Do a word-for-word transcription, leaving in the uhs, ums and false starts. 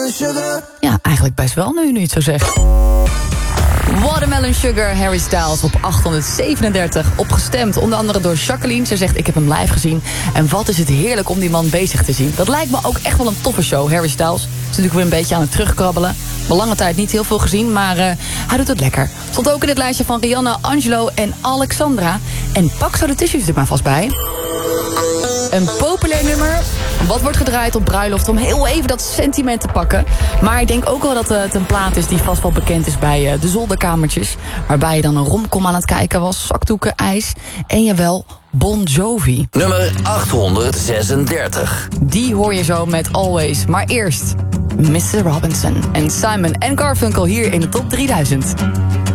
Watermelon sugar. Ja, eigenlijk best wel, nu je nu het zo zegt. Watermelon Sugar, Harry Styles op achthonderdzevenendertig. Opgestemd, onder andere door Jacqueline. Ze zegt, ik heb hem live gezien. En wat is het heerlijk om die man bezig te zien. Dat lijkt me ook echt wel een toffe show. Harry Styles is natuurlijk weer een beetje aan het terugkrabbelen. Al lange tijd niet heel veel gezien, maar uh, hij doet het lekker. Stond ook in het lijstje van Rihanna, Angelo en Alexandra. En pak zo de tissues er maar vast bij. Een populair nummer. Wat wordt gedraaid op bruiloft om heel even dat sentiment te pakken. Maar ik denk ook wel dat het een plaat is die vast wel bekend is bij uh, de zolderkamertjes. Waarbij je dan een romcom aan het kijken was, zakdoeken, ijs. En jawel, Bon Jovi. Nummer achthonderdzesendertig. Die hoor je zo met Always. Maar eerst mister Robinson en Simon en Garfunkel hier in de top drieduizend.